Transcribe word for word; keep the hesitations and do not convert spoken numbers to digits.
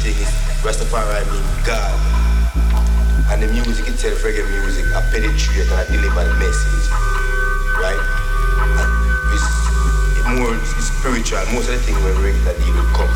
thing is Rastafari mean God. And the music itself, reggae music, I penetrate and I deliver the message. Right? And it's more it's spiritual. Most of the things when reggae that deal with come